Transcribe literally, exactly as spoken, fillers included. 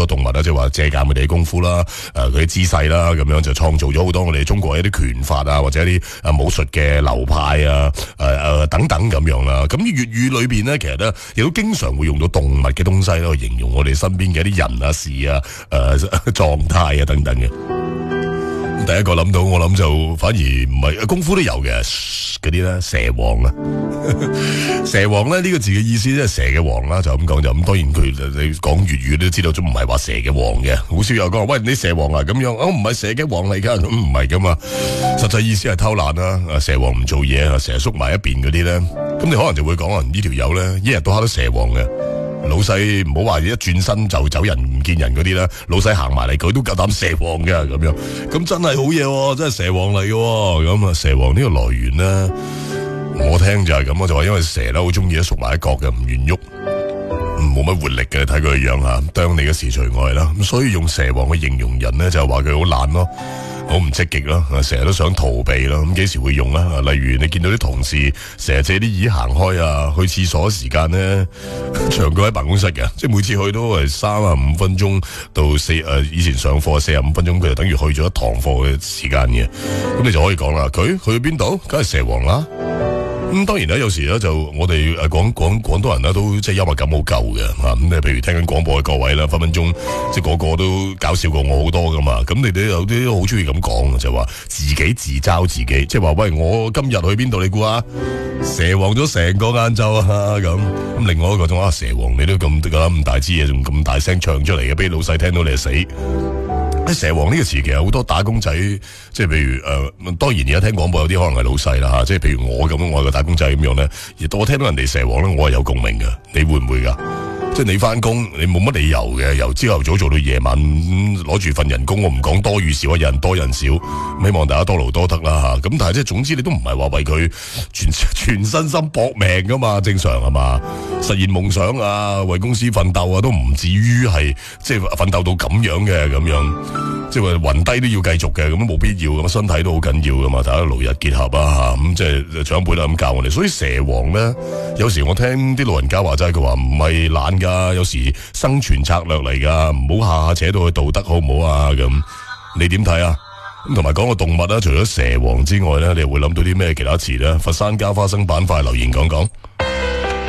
多動物啦，即係話借鑑佢哋嘅功夫啦，誒佢啲姿勢啦，咁樣就創造咗好多我哋中國一啲拳法啊，或者一啲誒武術嘅流派啊，誒、呃、誒等等咁樣啦。咁粵語裏邊咧，其實咧亦都經常會用到動物嘅東西咧，去形容我哋身邊嘅一啲人啊、事啊、誒、呃、狀態啊等等嘅。第一個諗到，我諗就反而唔係功夫都有嘅嗰啲咧，蛇王啊，蛇王咧呢、這個字嘅意思即係蛇嘅王啦，就咁講就咁。當然佢你講粵語都知道，都唔係話蛇嘅王嘅，好少有講喂你蛇王啊咁樣，我唔係蛇嘅王嚟噶，咁唔係噶嘛。實際意思係偷懶啦，蛇王唔做嘢啊，成日縮埋一邊嗰啲咧，咁你可能就會講啊呢條友咧，一日到黑都蛇王嘅。老細唔好話一轉身就走人唔見人嗰啲啦，老細行埋嚟佢都夠膽蛇王嘅咁樣，咁真係好嘢，真係蛇王嚟嘅。咁啊蛇王呢個來源咧，我聽就係咁啊，就話因為蛇咧好中意咧縮埋一角嘅，唔願喐，冇乜活力嘅，睇佢嘅樣吓，當你嘅時除外啦。咁所以用蛇王去形容人咧，就係話佢好懶咯，好唔積極咯，成日都想逃避咯。咁幾時會用啊？例如你見到啲同事成日借啲椅行開啊，去廁所時間咧長過喺辦公室嘅，即係每次去都係三啊五分鐘到四誒、呃，以前上課四啊五分鐘，佢就等於去咗一堂課嘅時間嘅。咁你就可以講啦，佢去邊度？梗係蛇王啦。咁、嗯、當然啦，有時咧就我哋誒廣廣廣東人咧都即係幽默感好夠嘅嚇，咁、嗯、你譬如聽緊廣播嘅各位啦，分分鐘即係個個都搞笑過我好多噶嘛。咁你哋有啲好中意咁講就話自己自嘲自己，即係話喂我今日去邊度你估啊？蛇王咗成個晏晝啊咁。咁另外一個仲話蛇王你都咁咁大支嘢，仲咁大聲唱出嚟嘅，俾老細聽到你就死。蛇王呢個詞其實好多打工仔，即係譬如誒、呃，當然而家聽廣播有啲可能係老細啦吓，即係譬如我咁，我係個打工仔咁樣咧，而我聽到人哋蛇王咧，我係有共鳴嘅，你會唔會噶？即係你翻工，你冇乜理由嘅，由朝頭早做到夜晚，攞住份人工，我唔講多與少啊，人多人少，希望大家多勞多得啦吓。咁但係即係總之，你都唔係話為佢全全身心搏命噶嘛，正常係嘛？實現夢想啊，為公司奮鬥啊，都唔至於係即係奮鬥到咁樣嘅咁樣，即係話暈低都要繼續嘅，咁都冇必要咁，身體都好緊要噶嘛，大家勞逸結合啊吓，咁即係長輩都咁教我哋。所以蛇王咧，有時我聽啲老人家話齋，佢話唔係懶噶，有時生存策略嚟噶，唔好下下扯到去道德好唔好啊？咁你點睇啊？咁同埋講個動物啦，除咗蛇王之外咧，你又會諗到啲咩其他詞咧？佛山加花生板塊留言講講。